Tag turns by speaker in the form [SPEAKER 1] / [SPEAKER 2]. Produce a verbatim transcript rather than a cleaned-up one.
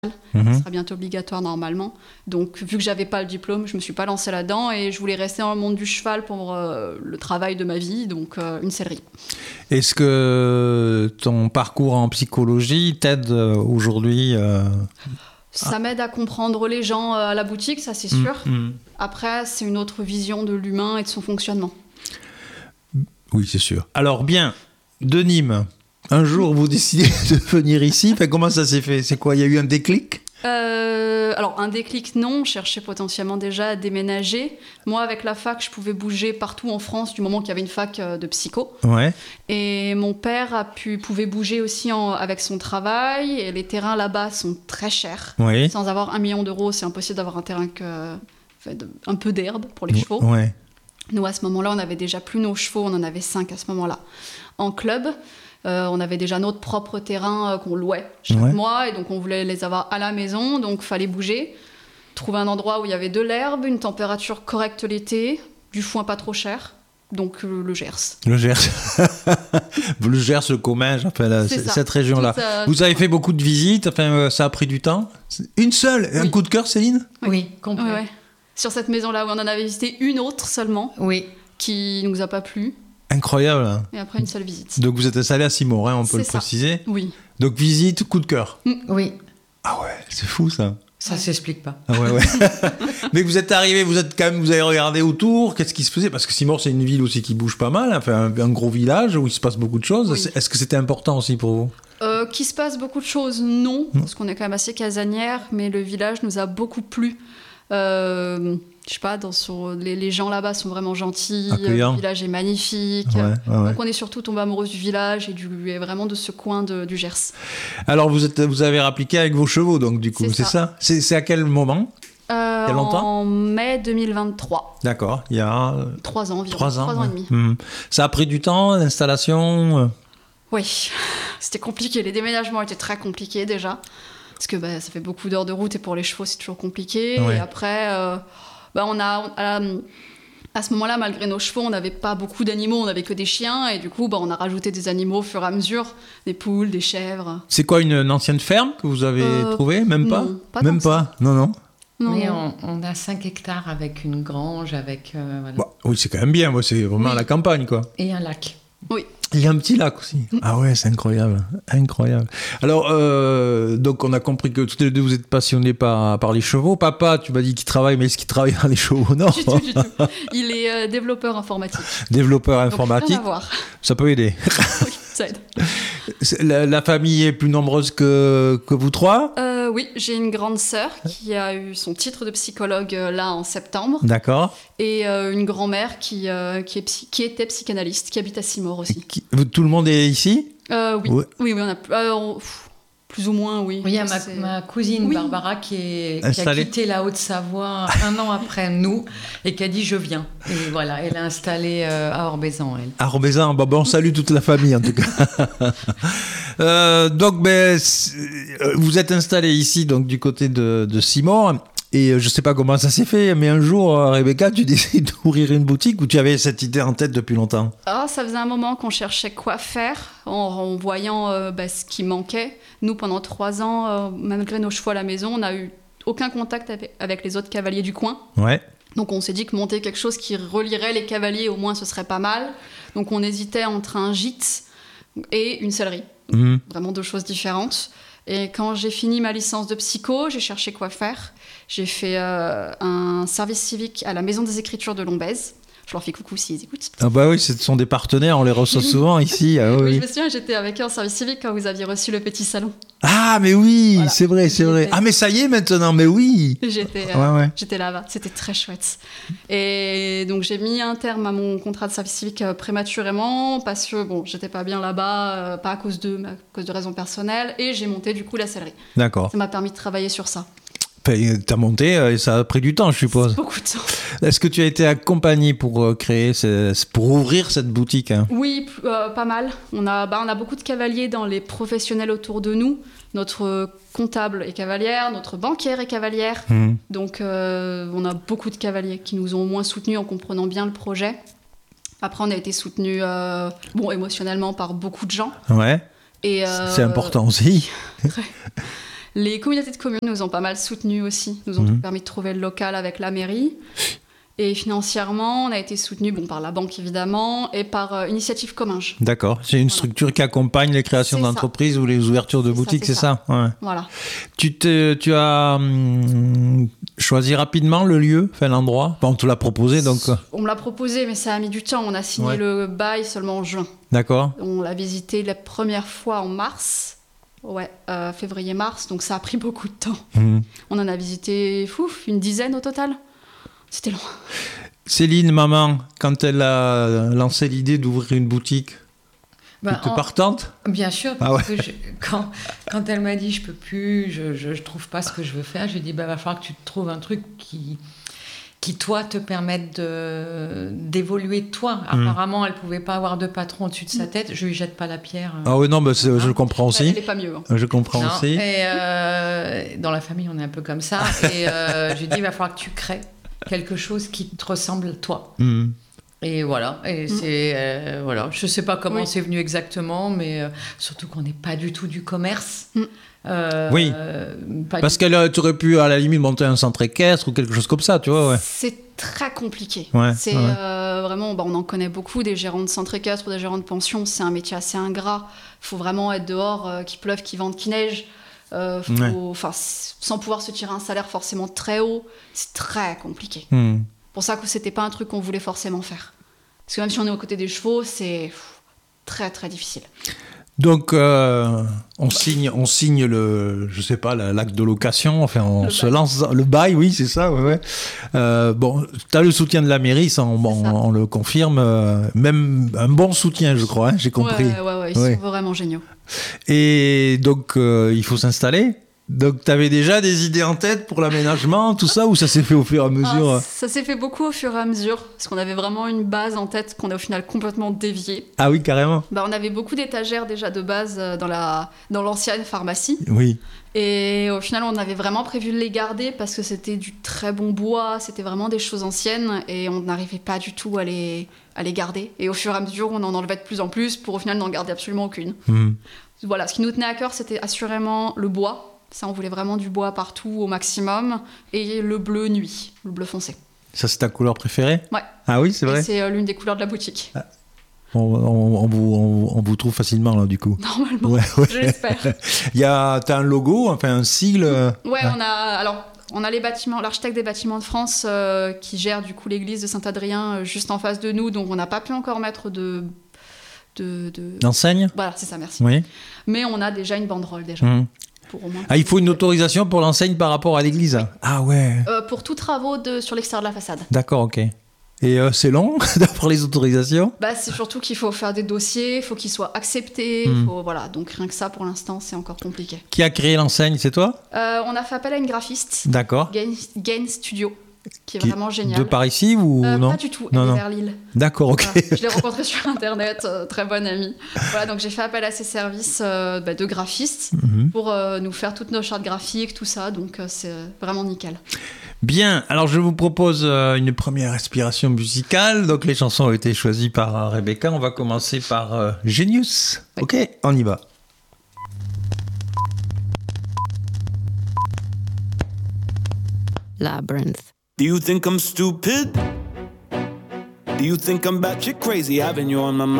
[SPEAKER 1] Mmh.
[SPEAKER 2] Ça sera bientôt obligatoire normalement. Donc, vu que j'avais pas le diplôme, je me suis pas lancée là-dedans et je voulais rester dans le monde du cheval pour euh, le travail de ma vie, donc euh, une sellerie.
[SPEAKER 1] Est-ce que ton parcours en psychologie t'aide aujourd'hui euh...
[SPEAKER 2] Ça m'aide à comprendre les gens à la boutique, ça c'est sûr.
[SPEAKER 1] Mmh, mmh.
[SPEAKER 2] Après, c'est une autre vision de l'humain et de son fonctionnement.
[SPEAKER 1] Oui, c'est sûr. Alors bien, de Nîmes, un jour vous décidez de venir ici. Enfin, comment ça s'est fait? C'est quoi? Il y a eu un déclic?
[SPEAKER 2] Euh, alors, un déclic, non. Je cherchais potentiellement déjà à déménager. Moi, avec la fac, je pouvais bouger partout en France du moment qu'il y avait une fac de psycho.
[SPEAKER 1] Ouais.
[SPEAKER 2] Et mon père a pu, pouvait bouger aussi en, avec son travail. Et les terrains là-bas sont très chers.
[SPEAKER 1] Oui.
[SPEAKER 2] Sans avoir un million d'euros, c'est impossible d'avoir un terrain que, enfin, de, un peu d'herbe pour les chevaux.
[SPEAKER 1] Ouais.
[SPEAKER 2] Nous, à ce moment-là, on avait déjà plus nos chevaux. On en avait cinq à ce moment-là. En club, Euh, on avait déjà notre propre terrain euh, qu'on louait chaque
[SPEAKER 1] ouais.
[SPEAKER 2] mois et donc on voulait les avoir à la maison, donc fallait bouger, trouver un endroit où il y avait de l'herbe, une température correcte l'été, du foin pas trop cher, donc euh, le Gers.
[SPEAKER 1] Le Gers, le Gers, le Comminges, enfin la, c- cette région-là.
[SPEAKER 2] Tout, euh,
[SPEAKER 1] Vous avez fait beaucoup de visites, enfin euh, ça a pris du temps. Une seule, oui. Un coup de cœur, Céline?
[SPEAKER 3] Oui, oui complet.
[SPEAKER 2] Ouais, ouais. Sur cette maison-là, où on en avait visité une autre seulement,
[SPEAKER 3] oui.
[SPEAKER 2] qui nous a pas plu.
[SPEAKER 1] Incroyable.
[SPEAKER 2] Et après une seule visite.
[SPEAKER 1] Donc vous êtes installé à Simore, hein, on peut
[SPEAKER 2] c'est
[SPEAKER 1] le
[SPEAKER 2] ça.
[SPEAKER 1] préciser.
[SPEAKER 2] Oui.
[SPEAKER 1] Donc visite, coup de cœur.
[SPEAKER 2] Mm.
[SPEAKER 3] Oui.
[SPEAKER 1] Ah ouais, c'est fou ça.
[SPEAKER 3] Ça
[SPEAKER 2] ouais.
[SPEAKER 3] s'explique pas.
[SPEAKER 1] Ah ouais, ouais. Mais vous êtes arrivé, vous êtes quand même, vous avez regardé autour, qu'est-ce qui se faisait? Parce que Simore, c'est une ville aussi qui bouge pas mal, enfin un, un gros village où il se passe beaucoup de choses.
[SPEAKER 2] Oui.
[SPEAKER 1] Est-ce que c'était important aussi pour vous?
[SPEAKER 2] Euh, qu'il se passe beaucoup de choses, non, non. Parce qu'on est quand même assez casanière, mais le village nous a beaucoup plu. Euh, je sais pas, dans son, les, les gens là-bas sont vraiment gentils,
[SPEAKER 1] accueillant.
[SPEAKER 2] Le village est magnifique.
[SPEAKER 1] Ouais, ouais, ouais.
[SPEAKER 2] Donc on est surtout tombé amoureuse du village et, du, et vraiment de ce coin de, du Gers.
[SPEAKER 1] Alors vous, êtes, vous avez appliqué avec vos chevaux, donc du coup,
[SPEAKER 2] c'est,
[SPEAKER 1] c'est ça, ça c'est, c'est à quel moment?
[SPEAKER 2] euh,
[SPEAKER 1] Il y a longtemps?
[SPEAKER 2] En mai deux mille vingt-trois.
[SPEAKER 1] D'accord, il y a...
[SPEAKER 2] Trois ans environ.
[SPEAKER 1] Trois ans,
[SPEAKER 2] Trois ans
[SPEAKER 1] ouais.
[SPEAKER 2] et demi.
[SPEAKER 1] Mmh. Ça a pris du temps, l'installation?
[SPEAKER 2] Oui, c'était compliqué. Les déménagements étaient très compliqués déjà. Parce que bah, ça fait beaucoup d'heures de route et pour les chevaux, c'est toujours compliqué.
[SPEAKER 1] Ouais.
[SPEAKER 2] Et après, euh, bah, on a, on a, à ce moment-là, malgré nos chevaux, on n'avait pas beaucoup d'animaux, on n'avait que des chiens. Et du coup, bah, on a rajouté des animaux au fur et à mesure. Des poules, des chèvres.
[SPEAKER 1] C'est quoi, une, une ancienne ferme que vous avez
[SPEAKER 2] euh,
[SPEAKER 1] trouvée? Même pas?
[SPEAKER 2] Non, pas
[SPEAKER 1] Même pas,
[SPEAKER 2] ça.
[SPEAKER 1] non, non.
[SPEAKER 2] Non,
[SPEAKER 3] Mais
[SPEAKER 2] non.
[SPEAKER 3] on, on a cinq hectares avec une grange, avec... Euh, voilà.
[SPEAKER 1] Bah, oui, c'est quand même bien, moi, c'est vraiment
[SPEAKER 2] Oui.
[SPEAKER 1] la campagne, quoi.
[SPEAKER 3] Et un lac.
[SPEAKER 2] Oui.
[SPEAKER 1] Il y a un petit lac aussi. Ah ouais, c'est incroyable, incroyable. Alors, euh, donc on a compris que toutes les deux vous êtes passionnés par, par les chevaux. Papa, tu m'as dit qu'il travaille, mais est-ce qu'il travaille dans les chevaux? Non.
[SPEAKER 2] Du tout, du tout. Il est euh, développeur informatique.
[SPEAKER 1] Développeur
[SPEAKER 2] Donc,
[SPEAKER 1] informatique.
[SPEAKER 2] rien à voir.
[SPEAKER 1] Ça peut aider.
[SPEAKER 2] Oui, ça aide.
[SPEAKER 1] La, la famille est plus nombreuse que, que vous trois?
[SPEAKER 2] Euh, oui, j'ai une grande sœur qui a eu son titre de psychologue euh, là en septembre.
[SPEAKER 1] D'accord.
[SPEAKER 2] Et euh, une grand-mère qui, euh, qui, est psy- qui était psychanalyste, qui habite à Simore aussi.
[SPEAKER 1] Qui- tout le monde est ici?
[SPEAKER 2] Euh, oui.
[SPEAKER 1] Ouais.
[SPEAKER 2] oui, oui, on a euh, on- pff, plus ou moins, oui.
[SPEAKER 3] Oui, il y a ma,
[SPEAKER 2] C'est-
[SPEAKER 3] ma cousine
[SPEAKER 2] Oui.
[SPEAKER 3] Barbara qui, est, qui a
[SPEAKER 1] Installée.
[SPEAKER 3] quitté la Haute-Savoie un an après nous et qui a dit je viens. Et voilà, elle est installée euh, à Orbézan, elle.
[SPEAKER 1] À Robézin, bon, ben, on salue toute la famille en tout cas. euh, donc, ben, c'est- euh, vous êtes installé ici, donc du côté de, de Simore. Et euh, je sais pas comment ça s'est fait, mais un jour, euh, Rebecca, tu décides d'ouvrir une boutique ou tu avais cette idée en tête depuis longtemps?
[SPEAKER 2] Ah, ça faisait un moment qu'on cherchait quoi faire en, en voyant euh, bah, ce qui manquait. Nous, pendant trois ans, euh, malgré nos chevaux à la maison, on n'a eu aucun contact avec, avec les autres cavaliers du coin.
[SPEAKER 1] Ouais.
[SPEAKER 2] Donc on s'est dit que monter quelque chose qui relierait les cavaliers, au moins ce serait pas mal. Donc on hésitait entre un gîte et une sellerie.
[SPEAKER 1] Mhm.
[SPEAKER 2] Vraiment deux choses différentes. Et quand j'ai fini ma licence de psycho, j'ai cherché quoi faire. J'ai fait euh, un service civique à la Maison des Écritures de Lombez. Je leur fais coucou s'ils écoutent.
[SPEAKER 1] Ah bah oui, ce sont des partenaires, on les reçoit souvent ici. Ah, oui,
[SPEAKER 2] Oui,
[SPEAKER 1] oui.
[SPEAKER 2] je me souviens, j'étais avec eux en service civique quand vous aviez reçu le petit salon.
[SPEAKER 1] Ah, mais oui,
[SPEAKER 2] Voilà.
[SPEAKER 1] c'est vrai, c'est
[SPEAKER 2] J'y
[SPEAKER 1] vrai.
[SPEAKER 2] étais.
[SPEAKER 1] Ah, mais ça y est maintenant, mais oui.
[SPEAKER 2] J'étais, euh,
[SPEAKER 1] Ouais, ouais.
[SPEAKER 2] j'étais là-bas, c'était très chouette. Et donc j'ai mis un terme à mon contrat de service civique euh, prématurément parce que bon, j'étais pas bien là-bas, euh, pas à cause d'eux, mais à cause de raisons personnelles. Et j'ai monté du coup la sellerie.
[SPEAKER 1] D'accord.
[SPEAKER 2] Ça m'a permis de travailler sur ça.
[SPEAKER 1] Enfin, t'as monté euh, et ça a pris du temps, je suppose.
[SPEAKER 2] Beaucoup de temps.
[SPEAKER 1] Est-ce que tu as été accompagné pour euh, créer, ce- pour ouvrir cette boutique, hein?
[SPEAKER 2] Oui, p- euh, pas mal. On a, bah, on a beaucoup de cavaliers dans les professionnels autour de nous. Notre comptable est cavalière, notre banquière est cavalière.
[SPEAKER 1] Mhm.
[SPEAKER 2] Donc euh, on a beaucoup de cavaliers qui nous ont au moins soutenus en comprenant bien le projet. Après, on a été soutenus euh, bon, émotionnellement par beaucoup de gens.
[SPEAKER 1] Ouais.
[SPEAKER 2] Et, euh,
[SPEAKER 1] C'est important aussi.
[SPEAKER 2] Les communautés de communes nous ont pas mal soutenus aussi, nous ont
[SPEAKER 1] Mhm.
[SPEAKER 2] permis de trouver le local avec la mairie. Et financièrement, on a été soutenus bon, par la banque évidemment et par euh, Initiative Comminges.
[SPEAKER 1] D'accord. C'est une
[SPEAKER 2] Voilà.
[SPEAKER 1] structure qui accompagne les créations
[SPEAKER 2] C'est ça.
[SPEAKER 1] d'entreprises ou les ouvertures de
[SPEAKER 2] C'est ça,
[SPEAKER 1] boutiques,
[SPEAKER 2] c'est
[SPEAKER 1] c'est ça, Ouais.
[SPEAKER 2] Voilà.
[SPEAKER 1] Tu, te, tu as hum, choisi rapidement le lieu, enfin l'endroit. Bon, on te l'a proposé, donc. euh,
[SPEAKER 2] On me l'a proposé, mais ça a mis du temps. On a signé
[SPEAKER 1] Ouais.
[SPEAKER 2] le bail seulement en juin.
[SPEAKER 1] D'accord.
[SPEAKER 2] On l'a visité la première fois en mars. Ouais, euh, février-mars, donc ça a pris beaucoup de temps.
[SPEAKER 1] Hum.
[SPEAKER 2] On en a visité fouf, une dizaine au total. C'était long.
[SPEAKER 1] Céline, maman, quand elle a lancé l'idée d'ouvrir une boutique,
[SPEAKER 3] Bah,
[SPEAKER 1] tu
[SPEAKER 3] en-
[SPEAKER 1] étais partante?
[SPEAKER 3] Bien sûr,
[SPEAKER 1] Ah
[SPEAKER 3] parce que je- quand, quand elle m'a dit je peux plus, je, je, je trouve pas ce que je veux faire, j'ai dit bah va falloir que tu te trouves un truc qui, qui toi te permette de, d'évoluer toi.
[SPEAKER 1] Mm.
[SPEAKER 3] Apparemment, elle pouvait pas avoir de patron au-dessus de sa tête, je lui jette pas la pierre.
[SPEAKER 1] Ah oui, non, bah, c'est- je le comprends
[SPEAKER 2] Elle
[SPEAKER 1] aussi.
[SPEAKER 2] n'est pas mieux. hein.
[SPEAKER 1] Je comprends
[SPEAKER 3] Non,
[SPEAKER 1] aussi.
[SPEAKER 3] Et euh, dans la famille, on est un peu comme ça. Et euh, j'ai dit il va falloir que tu crées quelque chose qui te ressemble toi.
[SPEAKER 1] Hum.
[SPEAKER 3] Et voilà, et c'est euh, voilà, je sais pas comment
[SPEAKER 2] Oui.
[SPEAKER 3] c'est venu exactement, mais euh, surtout qu'on n'est pas du tout du commerce.
[SPEAKER 2] Mm.
[SPEAKER 3] Euh,
[SPEAKER 1] Oui.
[SPEAKER 3] euh, pas
[SPEAKER 1] Parce
[SPEAKER 3] du-
[SPEAKER 1] qu'elle a- tu aurais pu, à la limite, monter un centre équestre ou quelque chose comme ça, tu vois, ouais.
[SPEAKER 2] C'est très compliqué.
[SPEAKER 1] Ouais,
[SPEAKER 2] c'est
[SPEAKER 1] ouais.
[SPEAKER 2] euh, vraiment, bah, on en connaît beaucoup, des gérants de centre équestre ou des gérants de pension. C'est un métier assez ingrat. Il faut vraiment être dehors, euh, qu'il pleuve, qu'il vente, qu'il neige. Euh, faut-
[SPEAKER 1] Ouais.
[SPEAKER 2] enfin, c- sans pouvoir se tirer un salaire forcément très haut. C'est très compliqué.
[SPEAKER 1] Hum.
[SPEAKER 2] Pour ça que c'était pas un truc qu'on voulait forcément faire. Parce que même si on est aux côtés des chevaux, c'est pff, très très difficile.
[SPEAKER 1] Donc, euh, on signe, on signe le, je sais pas, la- l'acte de location. Enfin, on
[SPEAKER 2] Le
[SPEAKER 1] se
[SPEAKER 2] bail.
[SPEAKER 1] lance dans- le bail, oui, c'est ça. Ouais, ouais. Euh, bon, tu as le soutien de la mairie, ça, on, bon,
[SPEAKER 2] C'est ça.
[SPEAKER 1] on le confirme. euh, même un bon soutien, je crois. Hein, j'ai compris.
[SPEAKER 2] Ouais, ouais, ouais, ils
[SPEAKER 1] Ouais.
[SPEAKER 2] sont vraiment géniaux.
[SPEAKER 1] Et donc, euh, il faut s'installer. Donc, tu avais déjà des idées en tête pour l'aménagement, tout ça, ou ça s'est fait au fur et à mesure
[SPEAKER 2] Ah, ça s'est fait beaucoup au fur et à mesure, parce qu'on avait vraiment une base en tête qu'on a au final complètement déviée.
[SPEAKER 1] Ah oui, carrément.
[SPEAKER 2] Bah, on avait beaucoup d'étagères déjà de base euh, dans, la, dans l'ancienne pharmacie.
[SPEAKER 1] Oui.
[SPEAKER 2] Et au final, on avait vraiment prévu de les garder parce que c'était du très bon bois, c'était vraiment des choses anciennes et on n'arrivait pas du tout à les, à les garder. Et au fur et à mesure, on en enlevait de plus en plus pour au final n'en garder absolument aucune.
[SPEAKER 1] Hum.
[SPEAKER 2] Voilà, ce qui nous tenait à cœur, c'était assurément le bois. Ça, on voulait vraiment du bois partout au maximum. Et le bleu nuit, le bleu foncé.
[SPEAKER 1] Ça, c'est ta couleur préférée?
[SPEAKER 2] Ouais.
[SPEAKER 1] Ah oui, c'est
[SPEAKER 2] Et
[SPEAKER 1] vrai.
[SPEAKER 2] c'est euh, l'une des couleurs de la boutique.
[SPEAKER 1] On, on- on vous, on- on vous trouve facilement, là, du coup.
[SPEAKER 2] Normalement,
[SPEAKER 1] Ouais, ouais.
[SPEAKER 2] je l'espère.
[SPEAKER 1] Il y a, t'as un logo, enfin un sigle. euh,
[SPEAKER 2] Ouais, on a alors on a les bâtiments, l'architecte des bâtiments de France euh, qui gère du coup l'église de Saint-Adrien euh, juste en face de nous, donc on n'a pas pu encore mettre de de, de...
[SPEAKER 1] L'enseigne.
[SPEAKER 2] Voilà, c'est ça, merci.
[SPEAKER 1] Oui.
[SPEAKER 2] Mais on a déjà une banderole déjà
[SPEAKER 1] Hum.
[SPEAKER 2] pour au moins.
[SPEAKER 1] Ah, il faut une autorisation pour l'enseigne par rapport à l'église. Ah ouais.
[SPEAKER 2] Euh, pour tous travaux de sur l'extérieur de la façade.
[SPEAKER 1] D'accord, ok. Et euh, c'est long d'avoir les autorisations?
[SPEAKER 2] Bah, c'est surtout qu'il faut faire des dossiers, il faut qu'ils soient acceptés,
[SPEAKER 1] Hmm.
[SPEAKER 2] faut, voilà. Donc rien que ça pour l'instant, c'est encore compliqué.
[SPEAKER 1] Qui a créé l'enseigne, c'est toi?
[SPEAKER 2] Euh, on a fait appel à une graphiste,
[SPEAKER 1] D'accord.
[SPEAKER 2] Gain, Gain Studio, qui est
[SPEAKER 1] Qui-
[SPEAKER 2] vraiment géniale.
[SPEAKER 1] De par ici ou
[SPEAKER 2] Euh,
[SPEAKER 1] non?
[SPEAKER 2] Pas du tout,
[SPEAKER 1] Non,
[SPEAKER 2] elle
[SPEAKER 1] non.
[SPEAKER 2] est vers Lille.
[SPEAKER 1] D'accord, ok.
[SPEAKER 2] Voilà, je l'ai rencontrée sur internet, euh, très bonne amie. Voilà, donc j'ai fait appel à ses services euh, bah, de graphiste
[SPEAKER 1] Mhm.
[SPEAKER 2] pour euh, nous faire toutes nos chartes graphiques, tout ça, donc euh, c'est euh, vraiment nickel.
[SPEAKER 1] Bien, alors je vous propose euh, une première inspiration musicale. Donc les chansons ont été choisies par euh, Rebecca. On va commencer par euh, Genius.
[SPEAKER 2] Oui.
[SPEAKER 1] Ok, on y va.
[SPEAKER 4] Labyrinth.
[SPEAKER 5] Do you think I'm stupid? Do you think I'm batshit crazy having you on my mind?